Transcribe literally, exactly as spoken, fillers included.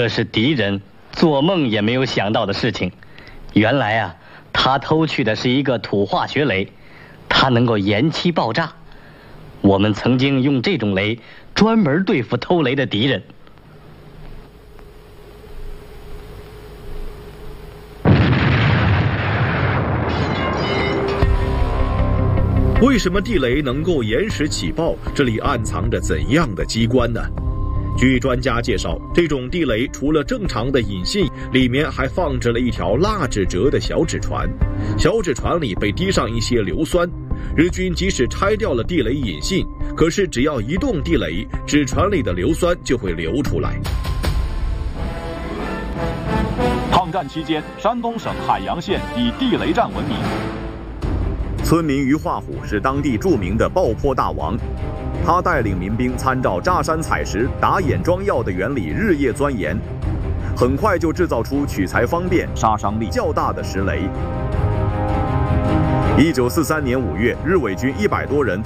这是敌人做梦也没有想到的事情。原来啊，他偷去的是一个土化学雷，它能够延期爆炸。我们曾经用这种雷专门对付偷雷的敌人。 为什么地雷能够延时起爆？这里暗藏着怎样的机关呢？据专家介绍，这种地雷除了正常的引信，里面还放置了一条蜡纸折的小纸船，小纸船里被滴上一些硫酸。日军即使拆掉了地雷引信，可是只要一动地雷，纸船里的硫酸就会流出来。 抗战期间，山东省海洋县以地雷战闻名。 村民于化虎是当地著名的爆破大王，他带领民兵参照炸山采石、打眼装药的原理，日夜钻研，很快就制造出取材方便、杀伤力较大的石雷。一九四三年五月，日伪军一百多人